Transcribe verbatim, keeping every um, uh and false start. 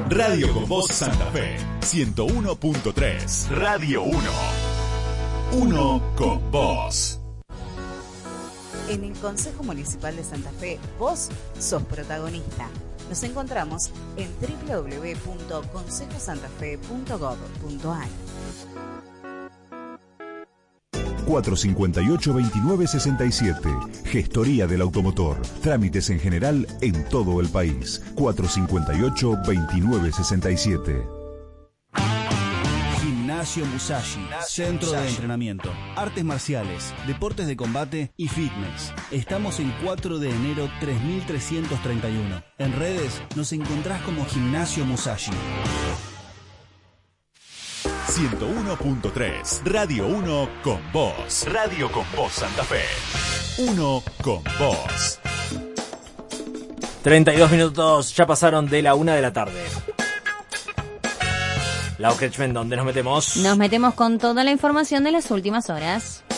Radio con Voz Santa Fe, ciento uno punto tres. Radio uno. Uno con vos. En el Consejo Municipal de Santa Fe, vos sos protagonista. Nos encontramos en doble u doble u doble u punto consejo santa fe punto gob punto a r. cuatro cinco ocho, veintinueve sesenta y siete. Gestoría del automotor. Trámites en general en todo el país. cuatro cinco ocho, veintinueve sesenta y siete. Gimnasio Musashi, centro de entrenamiento, artes marciales, deportes de combate y fitness. Estamos en cuatro de enero tres mil trescientos treinta y uno. En redes nos encontrás como Gimnasio Musashi. ciento uno punto tres. Radio uno con vos. Radio con Voz Santa Fe. Uno con vos. treinta y dos minutos ya pasaron de la una de la tarde. Lau Kretschmann, ¿dónde nos metemos? Nos metemos con toda la información de las últimas horas.